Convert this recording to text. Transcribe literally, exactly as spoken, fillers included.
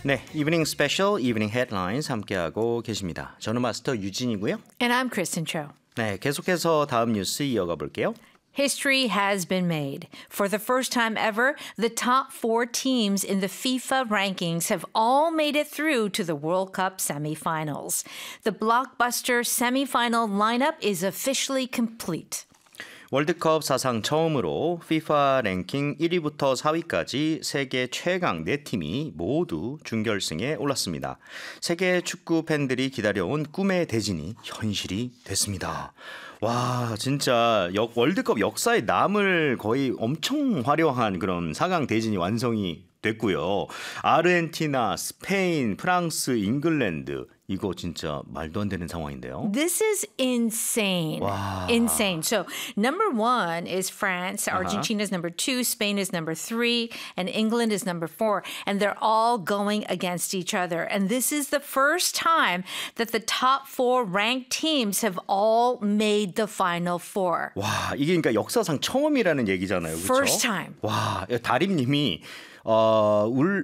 네, 이브닝 스페셜, 이브닝 헤드라인스 함께하고 계십니다. 저는 마스터 유진이고요. And I'm Kristen Cho. 네, 계속해서 다음 뉴스 이어가 볼게요. History has been made. For the first time ever, the top four teams in the FIFA rankings have all made it through to the World Cup semifinals. The blockbuster semifinal lineup is officially complete. 월드컵 사상 처음으로 피파 랭킹 일 위부터 사 위까지 세계 최강 네 팀이 모두 준결승에 올랐습니다. 세계 축구 팬들이 기다려온 꿈의 대진이 현실이 됐습니다. 와, 진짜 역, 월드컵 역사에 남을 거의 엄청 화려한 그런 사 강 대진이 완성이 됐고요. 아르헨티나, 스페인, 프랑스, 잉글랜드 이거 진짜 말도 안 되는 상황인데요. This is insane. Wow. Insane. So number one is France, Argentina is number two, Spain is number three, and England is number four. And they're all going against each other. And this is the first time that the top four ranked teams have all made the final four. 와, 이게 그러니까 역사상 처음이라는 얘기잖아요. 그렇죠? First time. 와, 다림님이 어, 울,